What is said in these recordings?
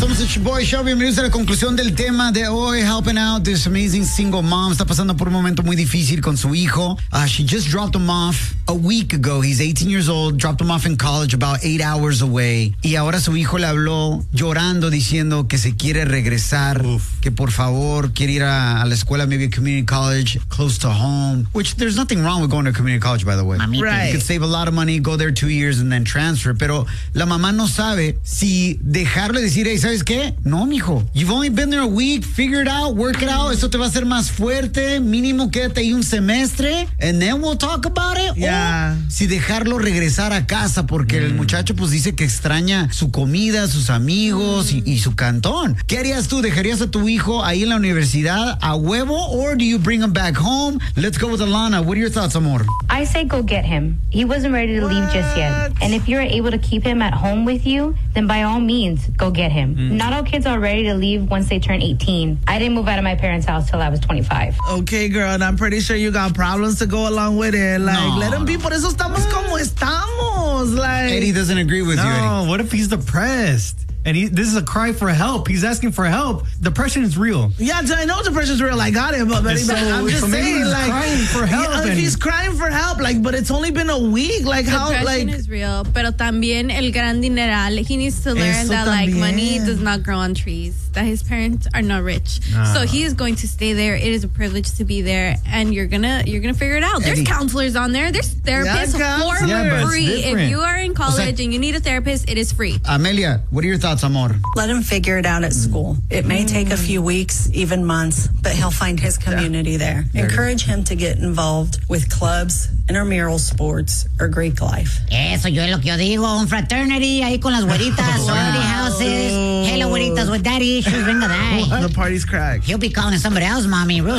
Somos el Boy Show. Bienvenidos a la conclusión del tema de hoy. Helping out this amazing single mom. Está pasando por un momento muy difícil con su hijo. She just dropped him off a week ago. He's 18 years old. Dropped him off in college about 8 hours away. Y ahora su hijo le habló llorando diciendo que se quiere regresar. Que por favor quiere ir a la escuela, maybe a community college close to home. Which there's nothing wrong with going to a community college, by the way. Right. You could save a lot of money, go there 2 years and then transfer. Pero la mamá no sabe si dejarle decir, hey, ¿sabes qué? No, mijo. You've only been there a week. Figure it out. Work it out. Esto te va a hacer más fuerte. Mínimo quédate ahí un semestre. And then we'll talk about it. Yeah. O si dejarlo regresar a casa porque el muchacho pues dice que extraña su comida, sus amigos y su cantón. ¿Qué harías tú? ¿Dejarías a tu hijo ahí en la universidad a huevo? Or do you bring him back home? Let's go with Alana. What are your thoughts, amor? I say go get him. He wasn't ready to leave just yet. And if you're able to keep him at home with you, then by all means, go get him. Not all kids are ready to leave once they turn 18. I didn't move out of my parents' house till I was 25. Okay, girl, and I'm pretty sure you got problems to go along with it. Like, let him be. Por eso estamos como estamos. Like, Eddie doesn't agree with you, Eddie. No, what if he's depressed? And this is a cry for help. He's asking for help. Depression is real. yeah, I know depression's real. I got it, but I'm just maybe saying, he's like, crying for help. if he's crying for help, like, but it's only been a week. Like, how, Depression like, is real, pero también el gran dineral. He needs to learn Eso that like también. money does not grow on trees. That his parents are not rich, so he is going to stay there. It is a privilege to be there, and you're gonna figure it out. There's Eddie. counselors on there. There's therapists counselors. for Yeah, but it's free. If different. you are in college and you need a therapist, it is free. Amelia, what are your thoughts, amor? Let him figure it out at school. It may take a few weeks, even months, but he'll find his community there. Encourage him to get involved with clubs, intramural sports, or Greek life. Eso yo es lo que yo digo, un fraternity ahí con las güeritas, sorority houses. Hello, güeritas with daddy issues, venga, die. the party's cracked. He'll be calling somebody else mommy real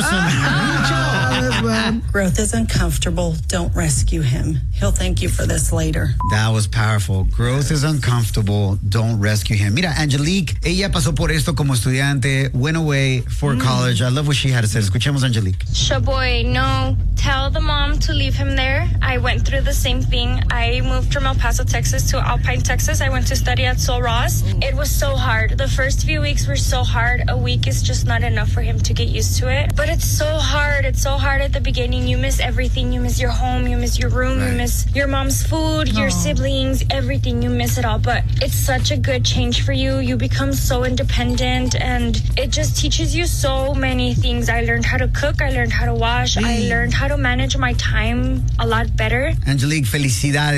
soon. Growth is uncomfortable. Don't rescue him. He'll thank you for this later. That was powerful. Growth is uncomfortable. Don't rescue him. Mira, Angelique, ella pasó por esto como estudiante, went away for college. I love what she had to say. Escuchemos, Angelique. Shaboy, no. Tell the mom to leave him there. I went through the same thing. I moved from El Paso, Texas to Alpine, Texas. I went to study at Sol Ross. It was so hard. The first few weeks were so hard. A week is just not enough for him to get used to it. But it's so hard. It's so hard at the beginning. You miss everything. You miss your home. You miss your room. You miss your mom's food, your siblings, everything. You miss it all. But it's such a good change for you. You become so independent, and it just teaches you so many things. I learned how to cook. I learned how to wash. I learned how to manage my time a lot better. Angelique, felicidades.